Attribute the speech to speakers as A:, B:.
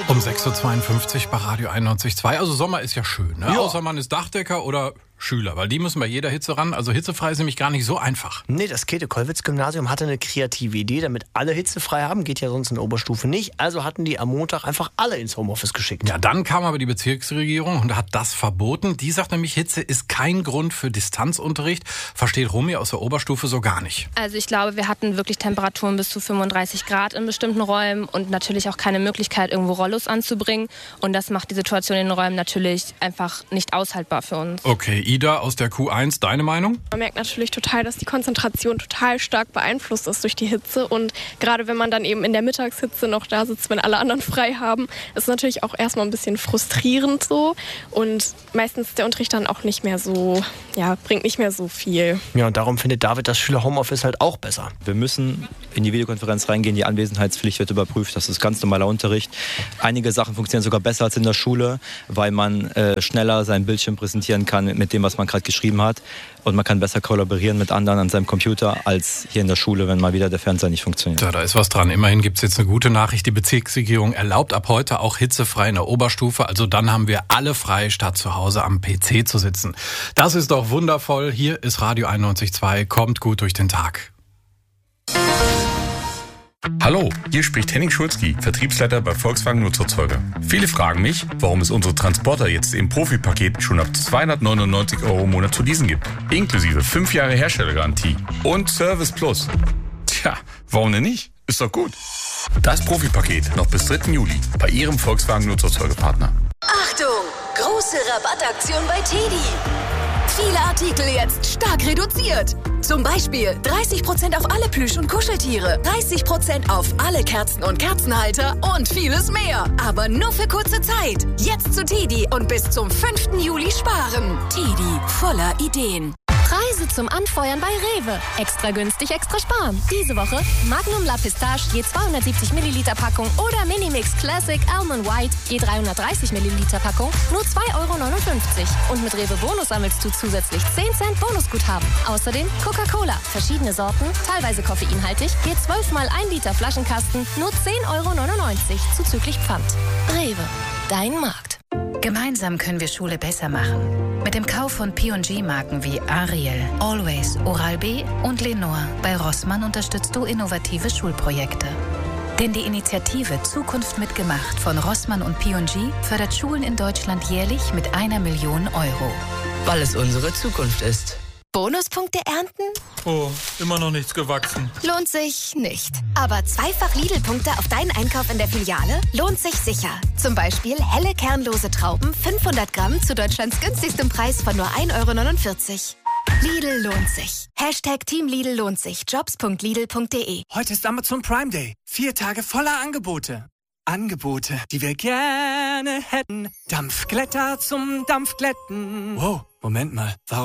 A: Um 6.52 Uhr bei Radio 91.2. Also Sommer ist ja schön, ne?
B: Ja.
A: Außer man ist Dachdecker oder Schüler, weil die müssen bei jeder Hitze ran. Also hitzefrei ist nämlich gar nicht so einfach.
B: Nee, das Käthe-Kollwitz-Gymnasium hatte eine kreative Idee, damit alle hitzefrei haben. Geht ja sonst in der Oberstufe nicht. Also hatten die am Montag einfach alle ins Homeoffice geschickt.
A: Ja, dann kam aber die Bezirksregierung und hat das verboten. Die sagt nämlich, Hitze ist kein Grund für Distanzunterricht. Versteht Romy aus der Oberstufe so gar nicht.
C: Also ich glaube, wir hatten wirklich Temperaturen bis zu 35 Grad in bestimmten Räumen und natürlich auch keine Möglichkeit, irgendwo Rollos anzubringen. Und das macht die Situation in den Räumen natürlich einfach nicht aushaltbar für uns.
A: Okay, Ida aus der Q1, deine Meinung?
D: Man merkt natürlich total, dass die Konzentration total stark beeinflusst ist durch die Hitze. Und gerade wenn man dann eben in der Mittagshitze noch da sitzt, wenn alle anderen frei haben, ist natürlich auch erstmal ein bisschen frustrierend so. Und meistens ist der Unterricht dann auch nicht mehr so, bringt nicht mehr so viel.
B: Ja, und darum findet David das Schüler-Homeoffice halt auch besser.
E: Wir müssen in die Videokonferenz reingehen, die Anwesenheitspflicht wird überprüft, das ist ganz normaler Unterricht. Einige Sachen funktionieren sogar besser als in der Schule, weil man schneller sein Bildschirm präsentieren kann mit dem, was man gerade geschrieben hat. Und man kann besser kollaborieren mit anderen an seinem Computer als hier in der Schule, wenn mal wieder der Fernseher nicht funktioniert.
A: Ja, da ist was dran. Immerhin gibt's jetzt eine gute Nachricht. Die Bezirksregierung erlaubt ab heute auch hitzefrei in der Oberstufe. Also dann haben wir alle frei, statt zu Hause am PC zu sitzen. Das ist doch wundervoll. Hier ist Radio 91.2. Kommt gut durch den Tag.
F: Hallo, hier spricht Henning Schulzki, Vertriebsleiter bei Volkswagen Nutzerzeuger. Viele fragen mich, warum es unsere Transporter jetzt im Profipaket schon ab 299 € im Monat zu leasen gibt. Inklusive 5 Jahre Herstellergarantie und Service Plus. Tja, warum denn nicht? Ist doch gut. Das Profipaket noch bis 3. Juli bei Ihrem Volkswagen Nutzerzeugerpartner.
G: Achtung! Große Rabattaktion bei TEDi. Viele Artikel jetzt stark reduziert. Zum Beispiel 30% auf alle Plüsch- und Kuscheltiere, 30% auf alle Kerzen und Kerzenhalter und vieles mehr. Aber nur für kurze Zeit. Jetzt zu TEDi und bis zum 5. Juli sparen. TEDi, voller Ideen.
H: Preise zum Anfeuern bei Rewe. Extra günstig, extra sparen. Diese Woche Magnum La Pistache je 270 Milliliter Packung oder Minimix Classic Almond White je 330 Milliliter Packung nur 2,59 €. Und mit Rewe Bonus sammelst du zusätzlich 10 Cent Bonusguthaben. Außerdem Coca-Cola, verschiedene Sorten, teilweise koffeinhaltig, je 12 mal 1 Liter Flaschenkasten nur 10,99 € zuzüglich Pfand. Rewe, dein Markt.
I: Gemeinsam können wir Schule besser machen. Mit dem Kauf von P&G-Marken wie Ariel, Always, Oral-B und Lenore bei Rossmann unterstützt du innovative Schulprojekte. Denn die Initiative Zukunft mitgemacht von Rossmann und P&G fördert Schulen in Deutschland jährlich mit 1 Million €.
J: Weil es unsere Zukunft ist.
H: Bonuspunkte ernten?
K: Oh, immer noch nichts gewachsen.
H: Lohnt sich nicht. Aber zweifach Lidl-Punkte auf deinen Einkauf in der Filiale lohnt sich sicher. Zum Beispiel helle kernlose Trauben 500 Gramm zu Deutschlands günstigstem Preis von nur 1,49 €. Lidl lohnt sich. Hashtag Team Lidl lohnt sich. Jobs.lidl.de.
L: Heute ist Amazon Prime Day. 4 Tage voller Angebote. Angebote, die wir gerne hätten. Dampfglätter zum Dampfglätten. Wow, Moment mal. Warum